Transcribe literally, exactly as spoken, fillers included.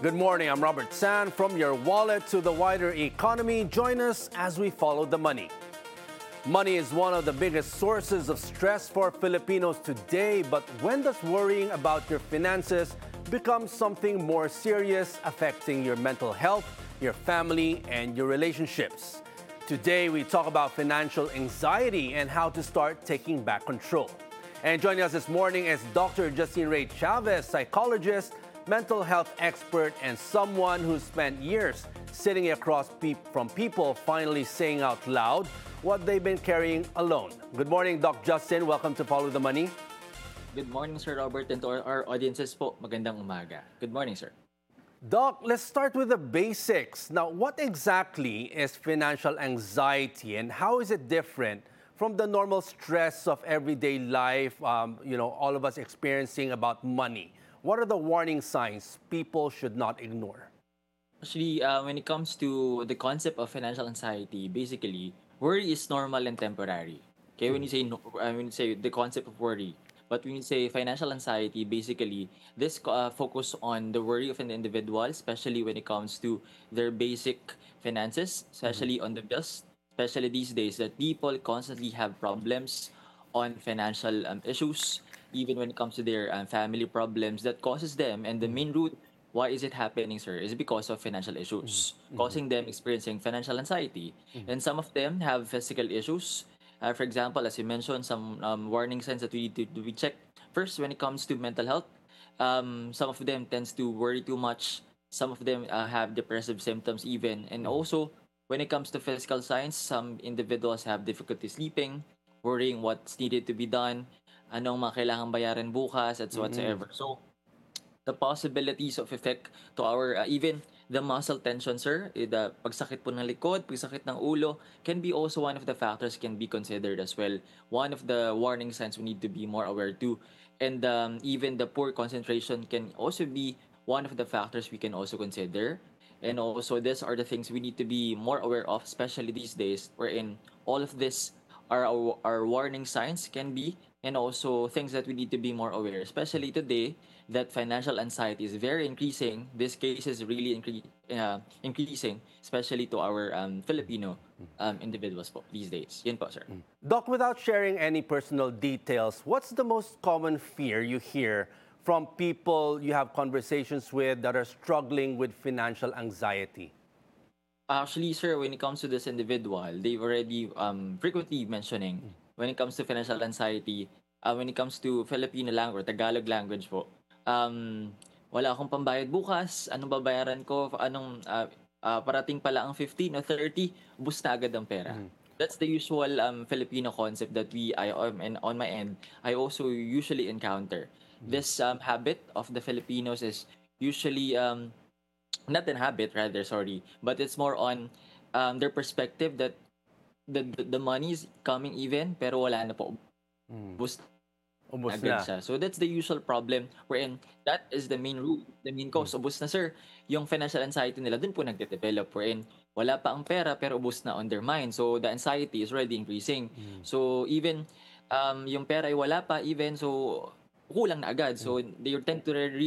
Good morning, I'm Robert San. From your wallet to the wider economy, join us as we follow the money. Money is one of the biggest sources of stress for Filipinos today, but when does worrying about your finances become something more serious, affecting your mental health, your family, and your relationships? Today, we talk about financial anxiety and how to start taking back control. And joining us this morning is Doctor Justine Ray Chavez, psychologist, mental health expert, and someone who spent years sitting across pe- from people finally saying out loud what they've been carrying alone. Good morning, Doc Justin. Welcome to Follow the Money. Good morning, Sir Robert, and to our, our audiences po, magandang umaga. Good morning, sir. Doc, let's start with the basics. Now, what exactly is financial anxiety and how is it different from the normal stress of everyday life, um, you know, all of us experiencing about money? What are the warning signs people should not ignore? Actually, uh, when it comes to the concept of financial anxiety, basically, worry is normal and temporary. Okay, when you say no, uh, when you say the concept of worry, but when you say financial anxiety, basically, this uh, focus on the worry of an individual, especially when it comes to their basic finances, especially on the bills, especially these days that people constantly have problems on financial um, issues, even when it comes to their um, family problems that causes them, and the main root why is it happening, sir, is because of financial issues, causing them experiencing financial anxiety. And some of them have physical issues. Uh, for example, as you mentioned, some um, warning signs that we need to, to be checked. First, when it comes to mental health, um, some of them tends to worry too much. Some of them uh, have depressive symptoms even. And also, when it comes to physical signs, some individuals have difficulty sleeping, worrying what's needed to be done, anong mga kailangang bayaran bukas, at whatsoever. So, the possibilities of effect to our uh, even the muscle tension, sir, eh, the pagsakit po ng likod, pagsakit ng ulo can be also one of the factors can be considered as well. One of the warning signs we need to be more aware to. And um, even the poor concentration can also be one of the factors we can also consider. And also, these are the things we need to be more aware of, especially these days, wherein all of this are our, our warning signs can be, and also things that we need to be more aware, especially today that financial anxiety is very increasing. This case is really incre- uh, increasing, especially to our um, Filipino um, individuals po these days. Yun po, sir. Doc, without sharing any personal details, what's the most common fear you hear from people you have conversations with that are struggling with financial anxiety? Actually, sir, when it comes to this individual, they've already um, frequently mentioning when it comes to financial anxiety, uh, when it comes to Filipino language, Tagalog language po, um, wala akong pambayad bukas, anong babayaran ko, anong uh, uh, parating pala ang fifteen or thirty, bus na agad ang pera. That's the usual um, Filipino concept that we, I, um, and on my end, I also usually encounter. This um, habit of the Filipinos is usually um, not an habit rather, sorry, but it's more on um, their perspective that the, the the money is coming even pero wala na po, boost Ubus agad na. siya. So that's the usual problem wherein that is the main root, the main cause. Ubus na, sir. Yung financial anxiety nila dun po nagde-develop wherein wala pa ang pera pero ubus na on their mind. So the anxiety is already increasing. So even um, yung pera ay wala pa even, so kulang na agad. So they tend to